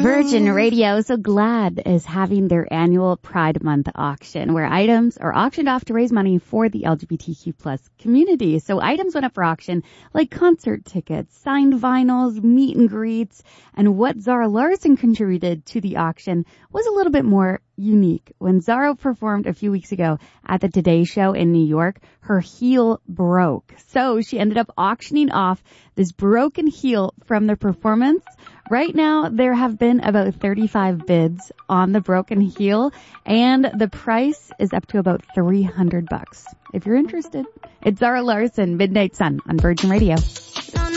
Virgin Radio, so glad, is having their annual Pride Month auction where items are auctioned off to raise money for the LGBTQ plus community. So items went up for auction like concert tickets, signed vinyls, meet and greets, and what Zara Larsson contributed to the auction was a little bit more unique. When Zara performed a few weeks ago at the Today Show in New York, her heel broke. So she ended up auctioning off this broken heel from the performance. Right now, there have been about 35 bids on the broken heel, and the price is up to about $300. If you're interested, it's Zara Larsson, Midnight Sun on Virgin Radio.